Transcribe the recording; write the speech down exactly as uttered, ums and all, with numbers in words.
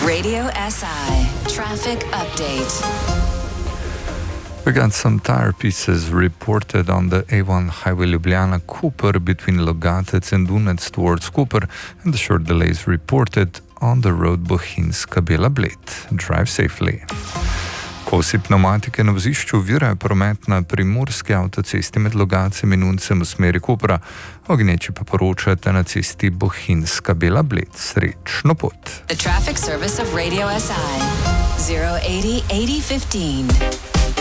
Radio S I Traffic Update. We got some tire pieces reported on the A one highway Ljubljana-Koper between Logatec and Dunaj towards Koper, and the short delays reported on the road Bohinjska-Bela Bled. Drive safely. Kosi pneumatike na vozišču ovirajo promet na primorski avtocesti med Logacem in Uncem v smeri Kopra, ognječi pa poročate na cesti Bohinjska-Bela Bled. Srečno pot. The traffic service of Radio S I zero eighty eighty fifteen.